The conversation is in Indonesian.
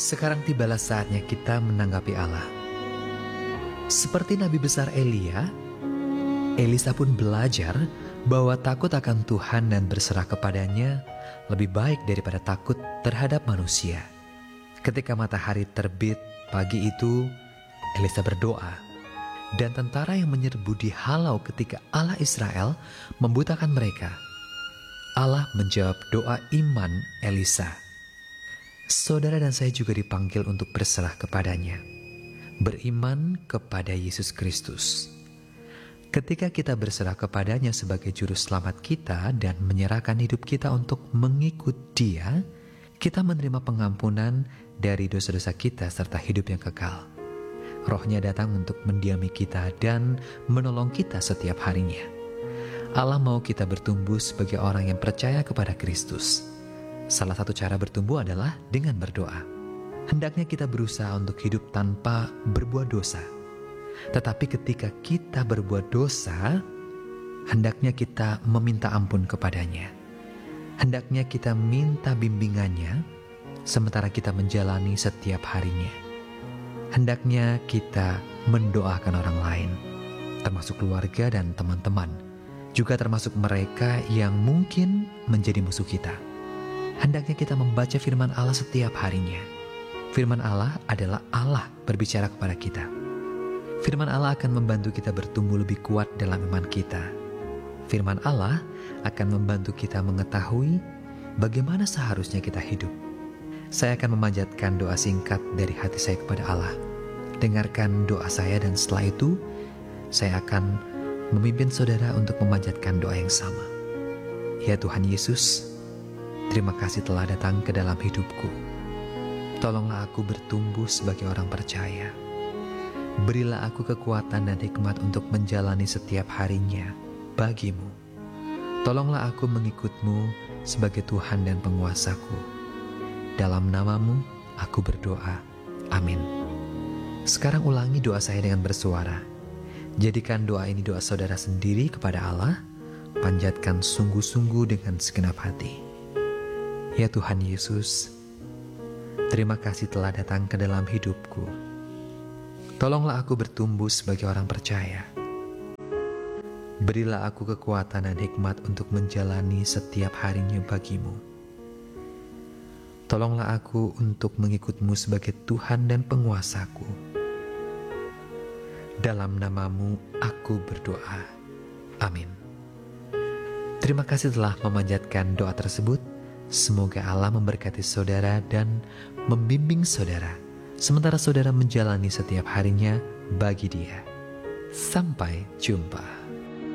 Sekarang tibalah saatnya kita menanggapi Allah. Seperti Nabi besar Elia, Elisa pun belajar bahwa takut akan Tuhan dan berserah kepadanya lebih baik daripada takut terhadap manusia. Ketika matahari terbit pagi itu, Elisa berdoa, dan tentara yang menyerbu dihalau ketika Allah Israel membutakan mereka. Allah menjawab doa iman Elisa. Saudara dan saya juga dipanggil untuk berserah kepadanya, beriman kepada Yesus Kristus. Ketika kita berserah kepadanya sebagai juru selamat kita dan menyerahkan hidup kita untuk mengikut Dia, kita menerima pengampunan dari dosa-dosa kita serta hidup yang kekal. Roh-Nya datang untuk mendiami kita dan menolong kita setiap harinya. Allah mau kita bertumbuh sebagai orang yang percaya kepada Kristus. Salah satu cara bertumbuh adalah dengan berdoa. Hendaknya kita berusaha untuk hidup tanpa berbuat dosa. Tetapi ketika kita berbuat dosa, hendaknya kita meminta ampun kepadanya. Hendaknya kita minta bimbingannya sementara kita menjalani setiap harinya. Hendaknya kita mendoakan orang lain, termasuk keluarga dan teman-teman, juga termasuk mereka yang mungkin menjadi musuh kita. Hendaknya kita membaca firman Allah setiap harinya. Firman Allah adalah Allah berbicara kepada kita. Firman Allah akan membantu kita bertumbuh lebih kuat dalam iman kita. Firman Allah akan membantu kita mengetahui bagaimana seharusnya kita hidup. Saya akan memanjatkan doa singkat dari hati saya kepada Allah. Dengarkan doa saya dan setelah itu saya akan memimpin saudara untuk memanjatkan doa yang sama. Ya Tuhan Yesus, terima kasih telah datang ke dalam hidupku. Tolonglah aku bertumbuh sebagai orang percaya. Berilah aku kekuatan dan hikmat untuk menjalani setiap harinya bagi-Mu. Tolonglah aku mengikut-Mu sebagai Tuhan dan penguasaku. Dalam nama-Mu aku berdoa. Amin. Sekarang ulangi doa saya dengan bersuara. Jadikan doa ini doa saudara sendiri kepada Allah. Panjatkan sungguh-sungguh dengan segenap hati. Ya Tuhan Yesus, terima kasih telah datang ke dalam hidupku. Tolonglah aku bertumbuh sebagai orang percaya. Berilah aku kekuatan dan hikmat untuk menjalani setiap harinya bagi-Mu. Tolonglah aku untuk mengikut-Mu sebagai Tuhan dan penguasaku. Dalam nama-Mu aku berdoa. Amin. Terima kasih telah memanjatkan doa tersebut. Semoga Allah memberkati saudara dan membimbing saudara sementara saudara menjalani setiap harinya bagi Dia. Sampai jumpa.